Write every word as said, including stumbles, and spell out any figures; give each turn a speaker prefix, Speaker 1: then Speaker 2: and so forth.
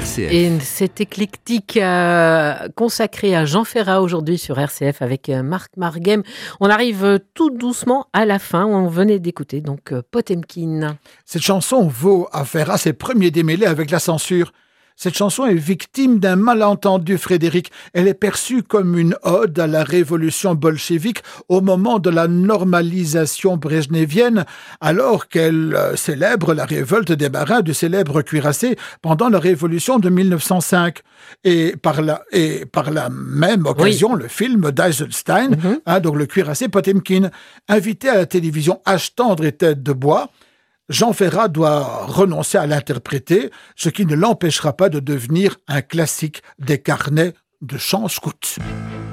Speaker 1: R C F.
Speaker 2: Et c'est éclectique euh, consacré à Jean Ferrat aujourd'hui sur R C F avec euh, Marc Marguem. On arrive euh, tout doucement à la fin. On venait d'écouter donc euh, Potemkin.
Speaker 3: Cette chanson vaut à Ferrat ses premiers démêlés avec la censure. Cette chanson est victime d'un malentendu, Frédéric. Elle est perçue comme une ode à la révolution bolchevique au moment de la normalisation brejnevienne, alors qu'elle euh, célèbre la révolte des marins du célèbre cuirassé pendant la révolution de mille neuf cent cinq. Et par la, et par la même occasion, oui. le film d'Eisenstein, mm-hmm. hein, donc le cuirassé Potemkin, invité à la télévision H tendre et tête de bois, Jean Ferrat doit renoncer à l'interpréter, ce qui ne l'empêchera pas de devenir un classique des carnets de chants scouts.